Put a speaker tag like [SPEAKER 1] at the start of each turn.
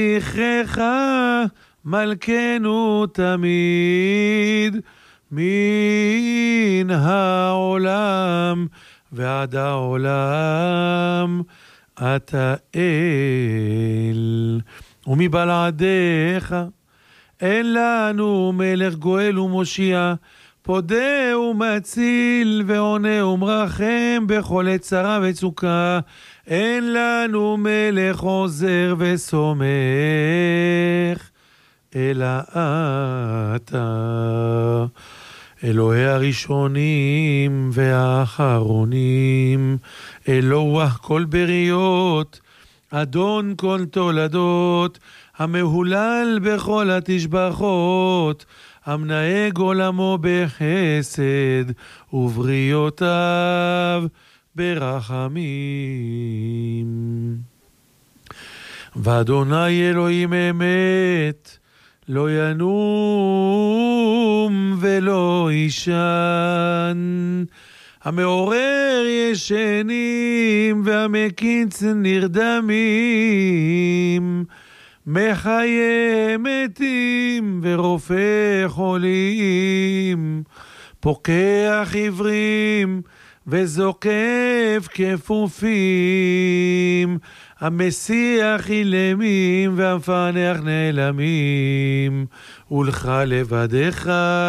[SPEAKER 1] זכרך מלכנו תמיד, מן העולם ועד העולם אתה אל. ומבלעדיך אין לנו מלך גואל ומושיע, פודה ומציל ועונה ומרחם בכל עת צרה וצוקה. אין לנו מלך עוזר וסומך אלא אתה, אלוהי הראשונים והאחרונים, אלוה כל בריות, אדון כל תולדות, המהולל בכל התשבחות, המנהג עולמו בחסד ובריותיו ברחמים. ואדוני אלוהים אמת, לא ינום ולא ישן, המעורר ישנים והמקיץ נרדמים, מחיה מתים ורופא חולים, פוקח עיוורים וזוקף כפופים, המסיח אילמים והמפענח נעלמים, ולך לבדך